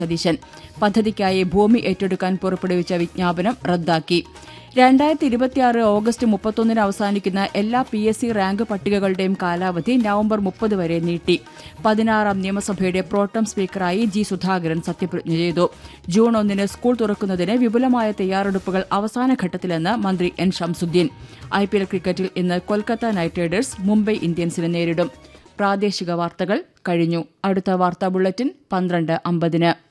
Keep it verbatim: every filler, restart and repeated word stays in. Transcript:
സതീശൻ. പദ്ധതിക്കായി ഭൂമി ഏറ്റെടുക്കാൻ പുറപ്പെടുവിച്ച വിജ്ഞാപനം റദ്ദാക്കി. രണ്ടായിരത്തി ഇരുപത്തിയാറ് ഓഗസ്റ്റ് മുപ്പത്തൊന്നിന് അവസാനിക്കുന്ന എല്ലാ പി എസ് സി റാങ്ക് പട്ടികകളുടെയും കാലാവധി നവംബർ മുപ്പത് വരെ നീട്ടി. പതിനാറാം നിയമസഭയുടെ പ്രോട്ടം സ്പീക്കറായി ജി സുധാകരൻ സത്യപ്രതിജ്ഞ ചെയ്തു. ജൂൺ ഒന്നിന് സ്കൂൾ തുറക്കുന്നതിന് വിപുലമായ തയ്യാറെടുപ്പുകൾ അവസാന ഘട്ടത്തിലെന്ന് മന്ത്രി N Shamsuddin. I P L ക്രിക്കറ്റിൽ ഇന്ന് കൊൽക്കത്ത നൈറ്റ് റൈഡേഴ്സ് മുംബൈ ഇന്ത്യൻസിനെ നേരിടും. പ്രാദേശിക വാർത്തകൾ കഴിഞ്ഞു. അടുത്ത വാർത്താ ബുള്ളറ്റിൻ പന്ത്രണ്ട് അമ്പതിന്.